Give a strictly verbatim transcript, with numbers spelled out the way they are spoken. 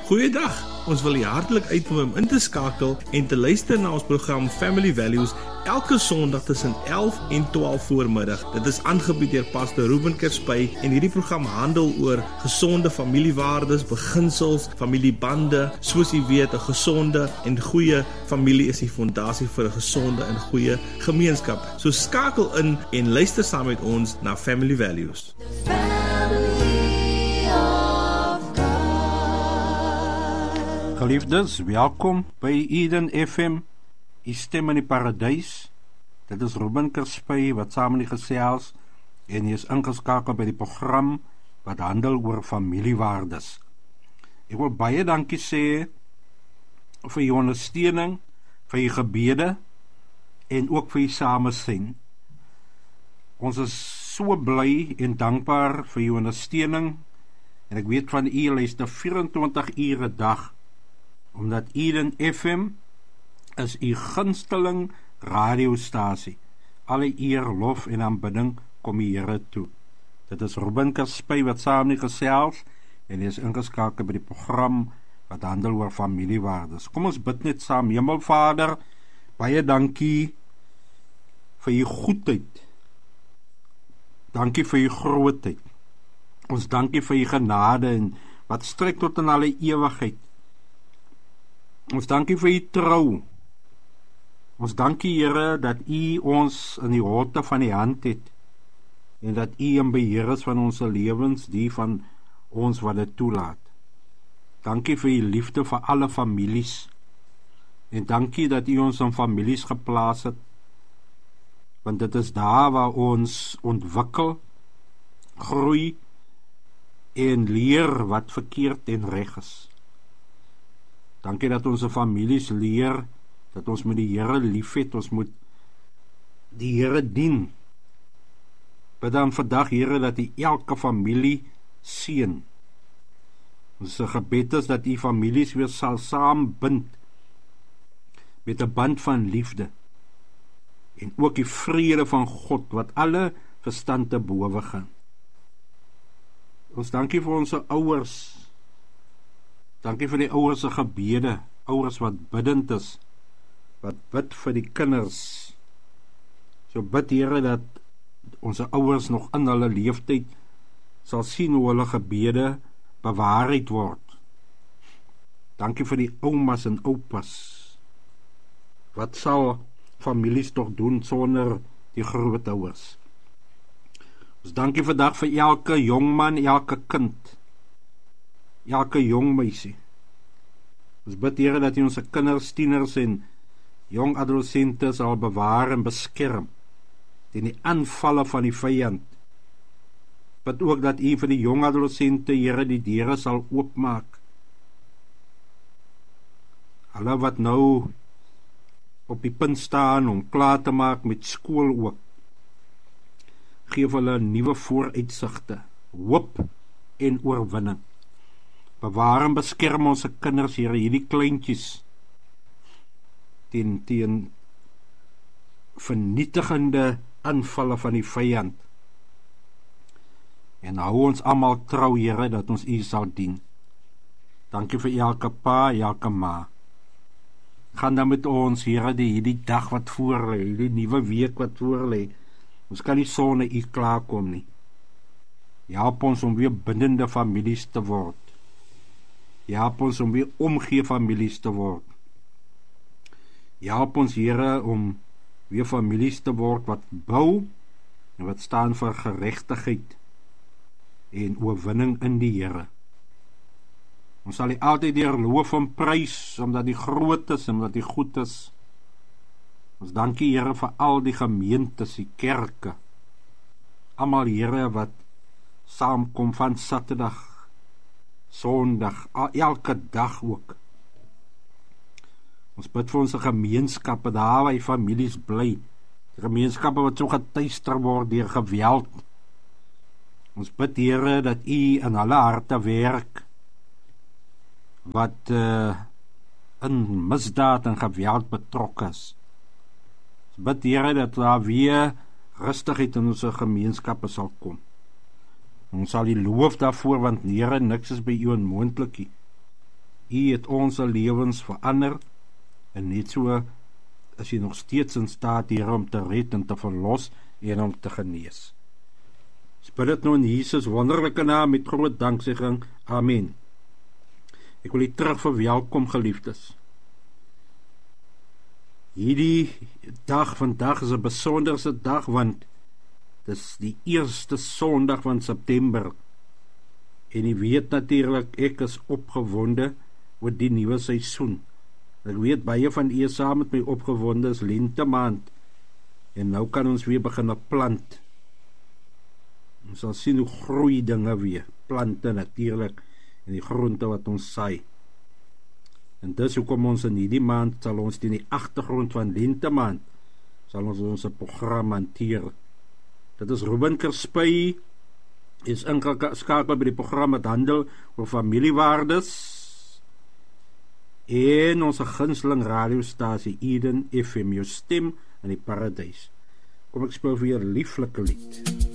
Goeiedag, ons wil u hartlik uitnooi om in te skakel en te luister na ons program Family Values elke Sondag tussen elf en twaalf voormiddag. Dit is aangebied deur Pastor Ruben Kerspy en hierdie program handel oor gesonde familiewaardes, beginsels, familiebande. Soos u weet, 'n gesonde en goeie familie is die fondasie vir 'n gesonde en goeie gemeenskap. So skakel in en luister saam met ons na Family Values. Geliefdes, welkom by Eden F M, die stem in die paradys. Dit is Ruben Kerspy wat saam in die gesels en hy is ingeskakel by die program wat handel oor familiewaardes. Ek wil baie dankie sê vir die ondersteuning, vir die gebede en ook vir die samesyn. Ons is so bly en dankbaar vir die ondersteuning en ek weet van u luister vyf-en-twintig ure 'n dag, omdat Eden F M is u gunsteling radiostasie. Alle eer, lof en aanbidding kom die Here toe. Dit is Ruben Kerspy wat saam nie gesels en hy is ingeskakel by die program wat handel oor familiewaardes. Kom ons bid net saam. Hemelvader, baie dankie vir u goedheid. Dankie vir u grootheid. Ons dankie vir u genade en wat strek tot in alle ewigheid. Ons dankie vir u trou. Ons dankie, Here, dat u ons in die holte van die hand het en dat u in beheer is van ons lewens, die van ons wat dit toelaat. Dankie vir u liefde vir alle families en dankie dat u ons in families geplaas het, want dit is daar waar ons ontwikkel, groei en leer wat verkeerd en reg is. Dankie dat ons families leer, dat ons met die Here lief het, ons moet die Here dien. Bid dan vandag, Here, dat u elke familie seën. Ons gebed is dat u families weer sal saambind met 'n band van liefde en ook die vrede van God wat alle verstand te bowe gaan. Ons dankie vir ons ouers. Dankie vir die ouers se gebede, ouers wat biddend is, wat bid vir die kinders. So bid, Here, dat ons ouers nog in hulle leeftyd sal sien hoe hulle gebede bewaarheid word. Dankie vir die oumas en oupas. Wat sal families tog doen sonder die grootouers? Ons dankie vandag vir elke jongman, elke kind, elke jong meisie. Ons bid, Here, dat U ons kinders, tieners en jong adolessente sal bewaar en beskerm teen die aanvalle van die vyand. Bid ook dat U vir die jong adolessente, Here, die deure sal oopmaak. Hulle wat nou op die punt staan om klaar te maak met skool ook, geef hulle nuwe vooruitsigte, hoop en oorwinning. Bewaar en beskerm ons kinders, Here, hierdie kleintjies, teen, teen vernietigende aanvalle van die vyand. En hou ons almal trou, Here, dat ons U sal dien. Dankie vir elke pa, elke ma. Gaan dan met ons, Here, die hierdie dag wat voor lê, hierdie nuwe week wat voor lê. Ons kan nie sonder U klaarkom nie. Help ons om weer bindende families te word. Help ons om weer omgee families te word. Help ons, Here, om weer families te word wat bou en wat staan vir geregtigheid en oorwinning in die Here. Ons sal U altyd deur loof en prys, omdat U groot is en omdat U goed is. Ons dankie, Here, vir al die gemeentes, die kerke, almal, Here, wat saamkom van Saterdag, Sondag, elke dag ook. Ons bid vir ons gemeenskappe, daar waar die families bly, die gemeenskappe wat so getuister word deur geweld. Ons bid, Here, dat U in hulle harte werk, wat uh, in misdaad en geweld betrokke is. Ons bid, Here, dat daar weer rustigheid in ons gemeenskappe sal kom. Ons sal U loof daarvoor, want Here, niks is by U onmoontlik nie. U het ons lewens verander, en net so is U nog steeds in staat hier om te red en te verlos en om te genees. Ons bid dit nou in Jesus wonderlike naam met groot danksegging. Amen. Ek wil U terug verwelkom, geliefdes. Hierdie dag vandag is 'n besonderse dag, want dit is die eerste Sondag van September. En U weet natuurlik, ek is opgewonde oor die nuwe seisoen. Ek weet baie van u saam met my opgewonde is lente maand. En nou kan ons weer begin plant. Ons sal sien hoe groei dinge weer. Plante natuurlik en die groente wat ons saai. En dis hoekom ons in hierdie maand sal ons in die agtergrond van lente maand sal ons ons program hanteer. Dit is Ruben Kerspy is ingeskakel by die program wat handel oor familiewaardes. En ons gunsteling radiostasie Eden F M, jou stem in die paradys. Kom ek speel vir jou 'n lieflike lied.